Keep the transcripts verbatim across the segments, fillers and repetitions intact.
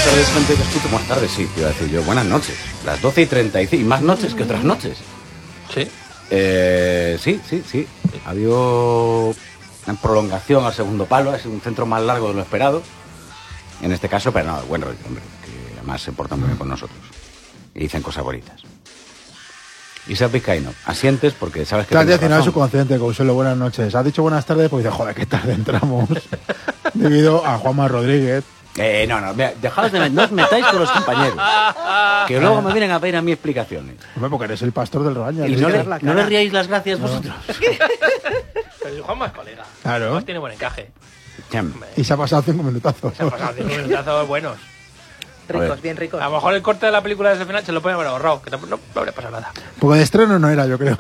tardes, gente que escucha. Buenas tardes, sí, te iba a decir yo. Buenas noches. Las doce y treinta y cinco. Y más noches que otras noches. Sí. Eh, sí, sí, sí. Ha habido una prolongación al segundo palo. Ha sido un centro más largo de lo esperado. En este caso, pero no, buen rollo, hombre. Que además se portan muy bien con nosotros. Y dicen cosas bonitas. Isaac Vizcaíno, asientes porque sabes que... Claro, tío, al final es subconsciente, Consuelo, buenas noches. Has dicho buenas tardes porque dices, joder, qué tarde entramos. Debido a Juanma Rodríguez. Eh, no, no, dejaos de... No os metáis con los compañeros. Que luego me vienen a pedir a mí explicaciones. Hombre, porque eres el pastor del rebaño. Y no le, no le riáis las gracias no. vosotros. Pero Juanma es colega. Claro. Además tiene buen encaje. Y se ha pasado cinco minutazos. Se ha pasado cinco minutazos buenos. Ricos, bien ricos. A lo mejor el corte de la película desde el final se lo pueden haber ahorrado, que no, no, no habría pasado nada. Porque de estreno no era, yo creo.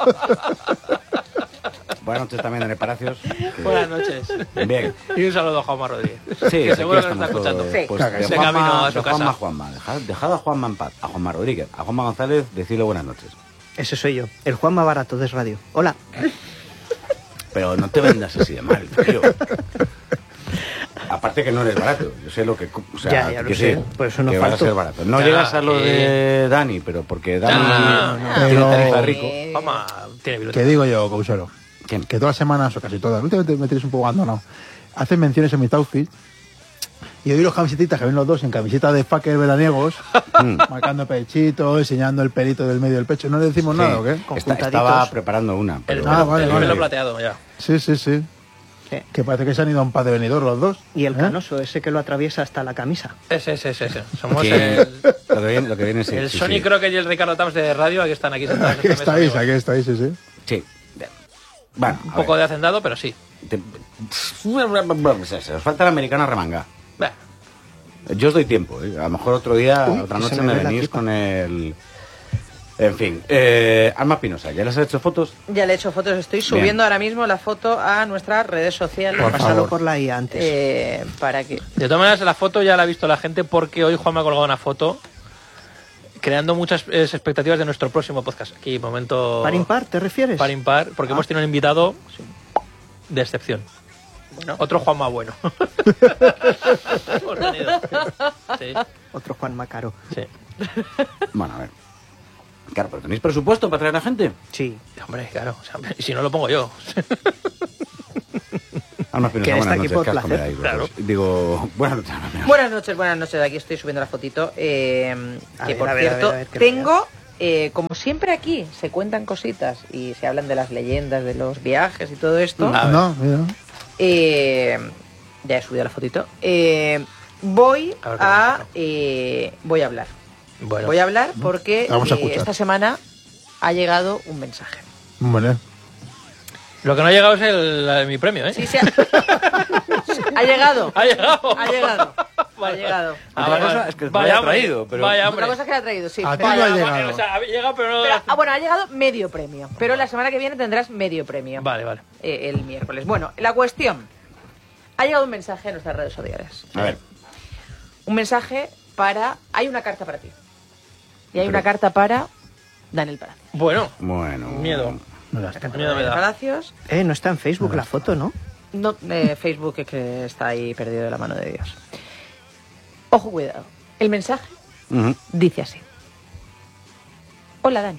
Buenas noches también, Dani Palacios. Que... Buenas noches. Bien. Y un saludo a Juanma Rodríguez. Sí, que seguro que nos está escuchando. Sí. Pues claro, de ese Juanma, camino a su de Juanma, casa. Juanma. Dejad, dejad a Juanma en paz. A Juanma Rodríguez. A Juanma González, decirle buenas noches. Ese soy yo, el Juanma Barato de Radio. Hola. Pero no te vendas así de mal, tío. Aparte que no eres barato, yo sé lo que... O sea, Ya, ya lo que sé, sí, por eso no que vas a falto. ser barato. No Ya, llegas a lo eh. de Dani, pero porque Dani Ya, tiene pero- tarifa rico. Juanma tiene viruta. ¿Qué digo yo, Consuelo? ¿Quién? Que todas las semanas, o casi todas, últimamente me tienes un poco abandonado, hacen menciones en mis outfits. Y hoy los camisetitas que ven los dos en camiseta de fucker veraniegos, marcando pechito, enseñando el pelito del medio del pecho. ¿No le decimos Sí. nada o qué? Está- Conjuntaditos. estaba preparando una. El, Pero... pelo, Ah, vale, el vale. pelo plateado, ya. Sí, sí, sí. Sí. Que parece que se han ido a un par de venidor los dos. Y el ¿Eh? canoso, ese que lo atraviesa hasta la camisa. Ese, ese, ese. ese. Somos Sí. el, Lo que viene, lo que viene sí. el sí, Sony sí. Crockett y el Ricardo Tams de radio, aquí están aquí sentados. Aquí en esta mesa, estáis, amigos. aquí estáis, sí, sí. Sí. Bueno, Un a poco ver. de hacendado, pero sí. Te- Se os falta la americana remanga. Bah. Yo os doy tiempo, ¿eh? A lo mejor otro día, Uy, otra que noche se me, me ve la venís tripa. con el... En fin, eh, Alma Pinoza, ¿ya les has hecho fotos? Ya le he hecho fotos, estoy subiendo ahora mismo la foto a nuestras redes sociales. Por Pásalo favor. por la I A antes. Eh, para que... De todas maneras, la foto ya la ha visto la gente porque hoy Juan me ha colgado una foto creando muchas eh, expectativas de nuestro próximo podcast. Aquí, momento... ¿Par impar te refieres? Par impar, porque Ah. hemos tenido un invitado de excepción. Bueno, Otro Juan más bueno. Hemos tenido. Sí, Otro Juan Macaro. sí. Bueno, a ver. Claro, pero ¿tenéis presupuesto para traer a gente? Sí. Hombre, claro. O sea, y si no lo pongo yo. Alma Pinoza, Que está buenas aquí noches, por ¿qué has comido placer. ahí, Claro. vosotros? Digo, buenas noches, Alma Pinoza. buenas noches, buenas noches. Aquí estoy subiendo la fotito. Eh, A que ver, por a ver, a cierto, ver, a ver, qué tengo, eh, como siempre aquí, se cuentan cositas y se hablan de las leyendas, de los viajes y todo esto. A ver. No, mira. Eh, ya he subido la fotito. Eh, voy A ver qué a, bonito. eh, voy a hablar. Bueno. Voy a hablar porque Vamos a eh, escuchar. esta semana ha llegado un mensaje. Bueno, Lo que no ha llegado es el, la- mi premio, ¿eh? Sí, sí. Ha, ha llegado. Ha llegado. Ha llegado. Ha Vale. llegado. Ah, Otra vale. cosa es que os lo Vaya haya hombre, traído, pero- Vaya, Otra hombre. cosa que le ha traído, sí. A ti Vaya, no ha vaya. llegado. O sea, ha llegado, pero no... Pero, ah, bueno, ha llegado medio premio, pero la semana que viene tendrás medio premio. Vale, vale. Eh, el miércoles. Bueno, la cuestión. Ha llegado un mensaje a nuestras redes sociales. A ver, Un mensaje para... Hay una carta para ti. Y hay Pero- una carta para Daniel Palacios. Bueno, bueno... miedo. no la está. Miedo me Daniel da. Palacios. Eh, no está en Facebook la foto, ¿no? No, eh, Facebook es que está ahí perdido de la mano de Dios. Ojo, cuidado. El mensaje Ujú. dice así. Hola, Dani.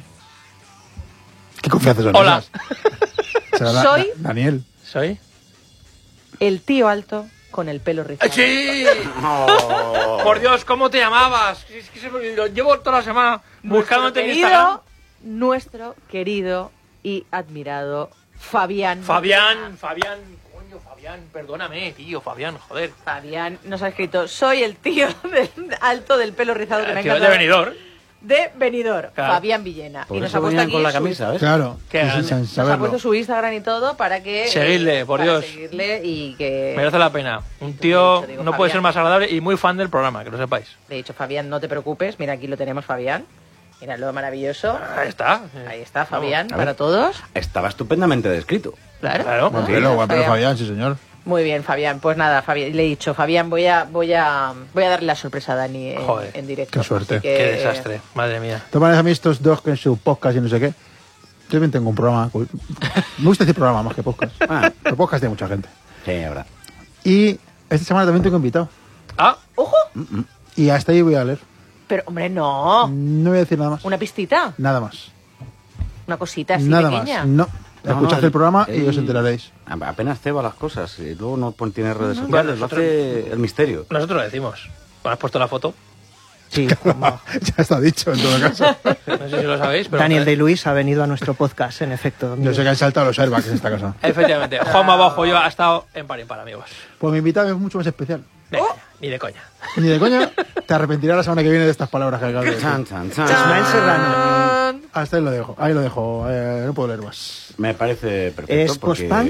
¿Qué confianza son Hola. esas? Será Da- Soy- Da- Daniel. ¿Soy? El tío alto con el pelo rizado. ¡Sí! Oh. Por Dios, ¿cómo te llamabas? Es que se me- lo llevo toda la semana buscándote en Instagram. Querido, nuestro querido y admirado Fabián. Fabián, Fabián, coño, Fabián, perdóname, tío, Fabián, joder. Fabián nos ha escrito, soy el tío del- alto del pelo rizado que me ha Tío, de encantado. venidor. De Benidorm, Claro. Fabián Villena. Por y nos eso ha puesto venían aquí con la su- camisa, ¿ves? Claro. Qué sí, grande. sin nos ha saberlo. puesto su Instagram y todo para que... Seguidle, por para Dios. seguirle y que... Merece la pena. Un Dicho, tío dicho, digo, no puede Fabián. ser más agradable y muy fan del programa, que lo sepáis. De hecho, Fabián, no te preocupes. Mira, aquí lo tenemos, Fabián. Mira lo maravilloso. Ahí está. Ahí está, Fabián, a ver. para todos. Estaba estupendamente descrito. Claro. Claro. Buen Sí, pelo, buen pelo, Fabián. Fabián, sí, señor. Muy bien, Fabián. Pues nada, Fabián, le he dicho, Fabián, voy a, voy a, voy a darle la sorpresa a Dani en, Joder, en directo. qué suerte. Así que- Qué desastre, madre mía. De todas maneras, a mí estos dos que en su podcast y no sé qué. Yo también tengo un programa. Me gusta decir programa más que podcast. Ah. Pero podcast tiene mucha gente. Sí, ahora. Y esta semana también tengo invitado. Ah, ¡Ojo! Y hasta ahí voy a leer. Pero, hombre, no. No voy a decir nada más. ¿Una pistita? Nada más. ¿Una cosita así Nada pequeña? más. No. No, Escuchad no, el programa y él- os enteraréis. Apenas ceba las cosas. Y luego no pon- tiene redes Bueno, sociales. Lo nosotros- hace el misterio. Nosotros lo decimos. ¿Has puesto la foto? Sí, Juanma. Ya está dicho, en todo caso. No sé si lo sabéis, pero... Daniel de Luis ha venido a nuestro podcast, en efecto. Yo sé que han saltado los airbags en esta casa. Efectivamente, Juanma Bajo yo ha estado en par y par, amigos. Pues mi invitado es mucho más especial. Venga, ni de coña. Ni de coña, te arrepentirás la semana que viene de estas palabras que acabo de decir. Chan, chan, chan. Ismael Serrano. Hasta ahí lo dejo. Ahí lo dejo. Eh, no puedo leer más. Me parece perfecto. ¿Es porque... post-punk?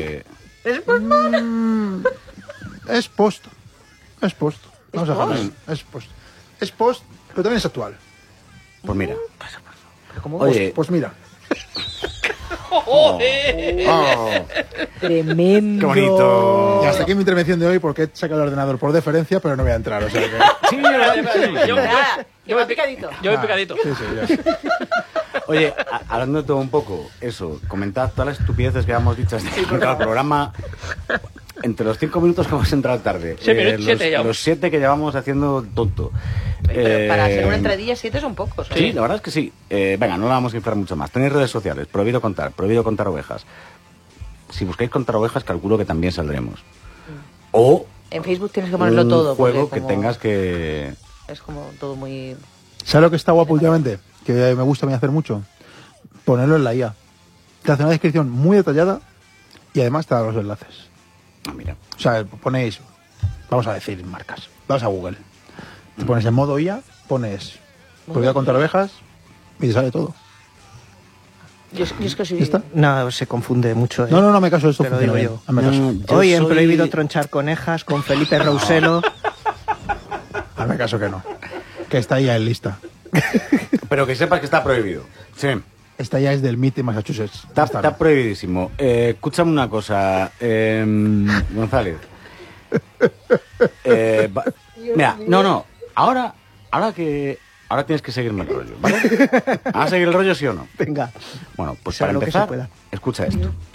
Es post. Es post. Vamos a post? dejarlo. Es post. Es post, pero también es actual. Pues mira. ¿Cómo? Oye, Pues mira. oh, Tremendo. qué bonito. Y hasta aquí mi intervención de hoy porque he sacado el ordenador por deferencia, pero no voy a entrar. O sea que... Sí, Espérate, espérate, yo- Nada, que va picadito. Yo voy Ah, picadito. Sí, sí, ya sé. Oye, a- hablando de todo un poco, eso, comentad todas las estupideces que hemos dicho hasta el programa. Entre los cinco minutos que hemos entrado tarde, Siete minutos, los, siete llevamos. los siete que llevamos haciendo tonto. Pero Eh, para hacer una entradilla, siete son pocos. ¿eh? Sí, la verdad es que sí. Eh, venga, no la vamos a inflar mucho más. Tenéis redes sociales, prohibido contar, prohibido contar ovejas. Si buscáis contar ovejas, calculo que también saldremos. O En Facebook tienes que ponerlo un todo. porque juego que como- tengas que... Es como todo muy... ¿Sabes lo que está guapo últimamente? Que me gusta a mí hacer mucho. Ponerlo en la I A. Te hace una descripción muy detallada y además te da los enlaces. Ah, mira. O sea, ponéis, vamos a decir marcas, vas a Google, te pones en modo I A, pones prohibido contar ovejas y te sale todo. Yo, yo es que soy... ¿Ya está? No, se confunde mucho. ¿eh? No, no, no me caso, esto Te lo funciona digo bien. yo. Hazme caso. Mm, yo Hoy en soy- Prohibido Tronchar Conejas con Felipe Rouselo. Hazme caso que no. Que esta I A es lista. Pero que sepas que está prohibido. Sí. Esta I A es del M I T de Massachusetts. Está, Esta está no. prohibidísimo. Eh, escúchame una cosa, eh, González. Eh, va- mira, no, no. Ahora, ahora que ahora tienes que seguirme el rollo, ¿vale? ¿Vas a seguir el rollo, sí o no? Venga. Bueno, pues Sea para lo que se empezar, pueda. escucha esto.